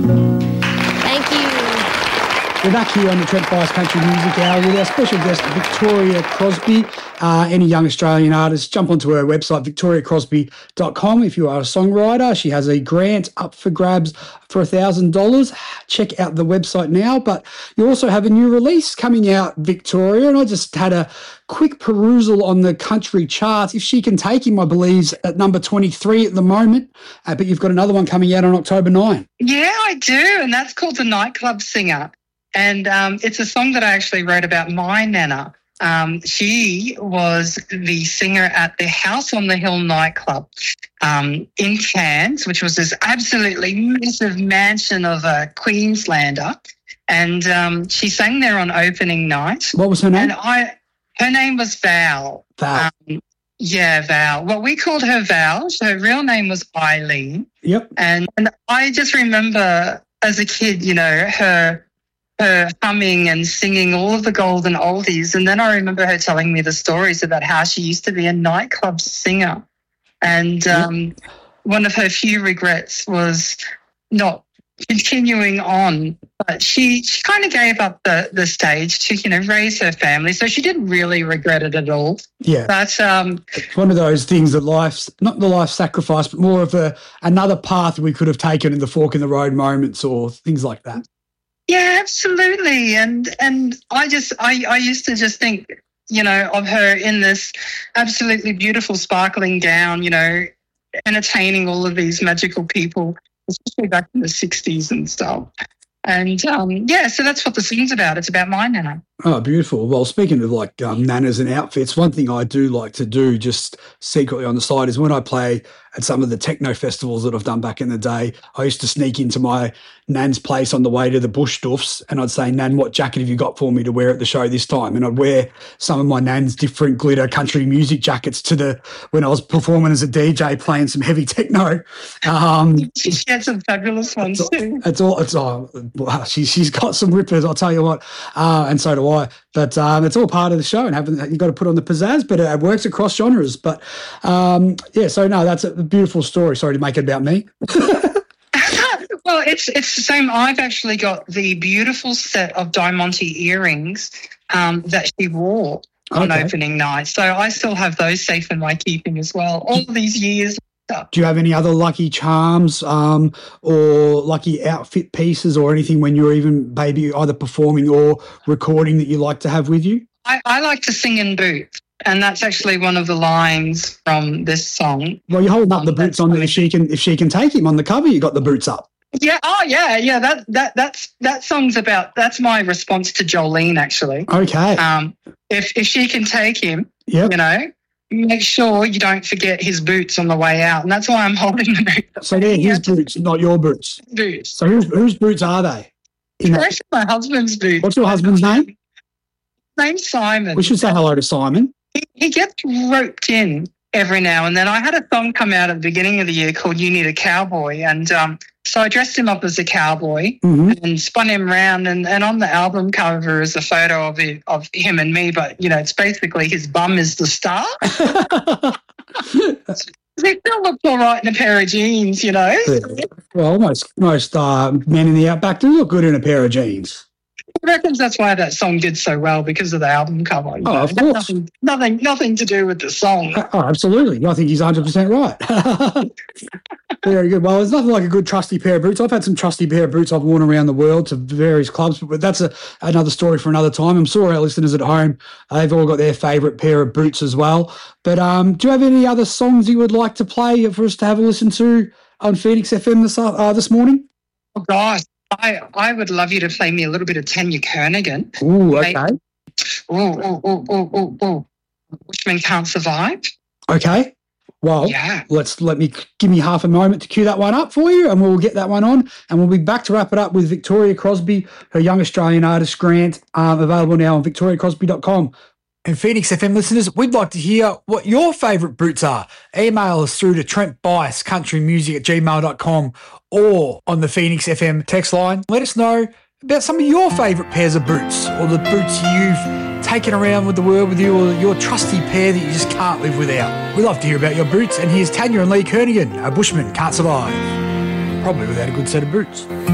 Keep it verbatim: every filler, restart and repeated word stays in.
Thank you. We're back here on the Trent Bias Country Music Hour with our special guest, Victoria Crosby. Uh, any young Australian artist, jump onto her website, victoria crosby dot com. If you are a songwriter, she has a grant up for grabs for one thousand dollars. Check out the website now. But you also have a new release coming out, Victoria, and I just had a quick perusal on the country charts. If She Can Take Him, I believe, at number twenty-three at the moment, uh, but you've got another one coming out on October ninth. Yeah, I do, and that's called The Nightclub Singer. And um, it's a song that I actually wrote about my Nana. Um, she was the singer at the House on the Hill nightclub um, in Cairns, which was this absolutely massive mansion of a Queenslander. And um, she sang there on opening night. What was her name? And I, her name was Val. Val. Um, yeah, Val. Well, we called her Val. Her real name was Eileen. Yep. And, and I just remember as a kid, you know, her... her humming and singing all of the golden oldies. And then I remember her telling me the stories about how she used to be a nightclub singer. And um, one of her few regrets was not continuing on. But she, she kind of gave up the, the stage to, you know, raise her family. So she didn't really regret it at all. Yeah. But um, it's one of those things that life's, not the life sacrifice, but more of a another path we could have taken in the fork in the road moments or things like that. Yeah, absolutely. And and I just I, I used to just think, you know, of her in this absolutely beautiful sparkling gown, you know, entertaining all of these magical people, especially back in the sixties and stuff. And um, yeah, so that's what the song's about. It's about my Nana. Oh, beautiful. Well, speaking of like um, nanas and outfits, one thing I do like to do just secretly on the side is when I play at some of the techno festivals that I've done back in the day, I used to sneak into my nan's place on the way to the bush stuffs and I'd say, Nan, what jacket have you got for me to wear at the show this time? And I'd wear some of my nan's different glitter country music jackets to the when I was performing as a D J playing some heavy techno. Um, she had some fabulous ones it's, too. It's all, it's all, wow, she, she's got some rippers, I'll tell you what, uh, and so do I. But um, it's all part of the show and having you've got to put on the pizzazz, but it works across genres. But um, yeah, so no, that's a beautiful story. Sorry to make it about me. Well, it's it's the same. I've actually got the beautiful set of Diamante earrings um, that she wore on Okay. opening night. So I still have those safe in my keeping as well, all these years. Do you have any other lucky charms um, or lucky outfit pieces or anything when you're even maybe either performing or recording that you like to have with you? I, I like to sing in boots, and that's actually one of the lines from this song. Well, you're holding up Um, the boots that's on there. funny. If she can, if she can take him on the cover, you got the boots up. Yeah. Oh, yeah. Yeah. That that that's that song's about. That's my response to Jolene, actually. Okay. Um, if if she can take him, Yep. you know, make sure you don't forget his boots on the way out, and that's why I'm holding the boots. So they're his boots, not your boots. Boots. So whose, whose boots are they? In that- Actually, my husband's boots. what's your husband's name? Name's Simon. We should say hello to Simon. He, he gets roped in every now and then. I had a song come out at the beginning of the year called You Need a Cowboy, and um, so I dressed him up as a cowboy Mm-hmm. and spun him round, and, and on the album cover is a photo of it, of him and me, but, you know, it's basically his bum is the star. He still looks all right in a pair of jeans, you know. Well, most most uh, men in the outback do look good in a pair of jeans. I reckon that's why that song did so well, because of the album cover. you Oh, know. of It had course. Nothing, nothing, nothing to do with the song. Oh, absolutely. I think he's one hundred percent right. Very good. Well, there's nothing like a good trusty pair of boots. I've had some trusty pair of boots I've worn around the world to various clubs, but that's a, another story for another time. I'm sure our listeners at home, uh, they've all got their favourite pair of boots as well. But um, do you have any other songs you would like to play for us to have a listen to on Phoenix F M this, uh, this morning? Oh, gosh. I, I would love you to play me a little bit of Tanya Kernigan. Ooh, Mate. okay. Oh, oh, oh, oh, oh, oh. Bushman Can't Survive. Okay. Well, Yeah. let's let me give me half a moment to cue that one up for you, and we'll get that one on, and we'll be back to wrap it up with Victoria Crosby, her Young Australian Artist grant, um, available now on victoria crosby dot com. And Phoenix F M listeners, we'd like to hear what your favourite boots are. Email us through to Trent Bias Country Music at gmail dot com or on the Phoenix F M text line. Let us know about some of your favourite pairs of boots, or the boots you've taken around with the world with you, or your trusty pair that you just can't live without. We'd love to hear about your boots, and here's Tanya and Lee Kernigan, A Bushman Can't Survive. Probably without a good set of boots.